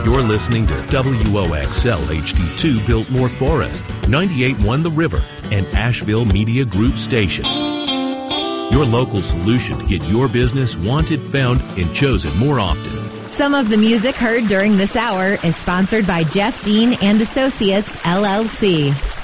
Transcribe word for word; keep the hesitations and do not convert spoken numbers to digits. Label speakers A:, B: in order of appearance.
A: You're listening to W O X L H D two Biltmore Forest, ninety-eight point one The River, and Asheville Media Group Station. Your local solution to get your business wanted, found, and chosen more often.
B: Some of the music heard during this hour is sponsored by Jeff Dean and Associates, L L C.